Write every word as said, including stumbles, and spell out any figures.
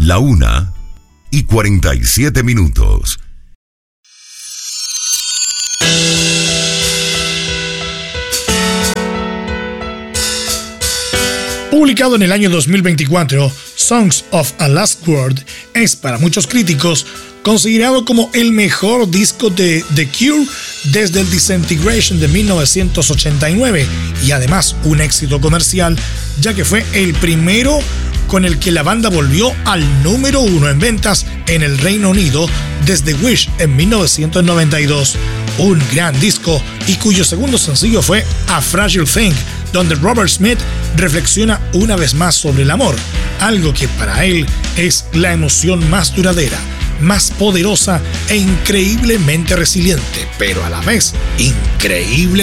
La una y cuarenta y siete minutos. Publicado en el año dos mil veinticuatro, Songs of a Last Word es para muchos críticos considerado como el mejor disco de The Cure desde el Disintegration de mil novecientos ochenta y nueve y además un éxito comercial, ya que fue el primero con el que la banda volvió al número uno en ventas en el Reino Unido desde Wish en mil novecientos noventa y dos. Un gran disco y cuyo segundo sencillo fue A Fragile Thing, donde Robert Smith reflexiona una vez más sobre el amor, algo que para él es la emoción más duradera, más poderosa e increíblemente resiliente, pero a la vez increíble